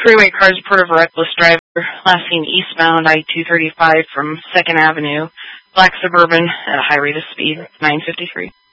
Freeway cars report of a reckless driver last seen eastbound I-235 from 2nd Avenue, black Suburban at a high rate of speed, 9:53.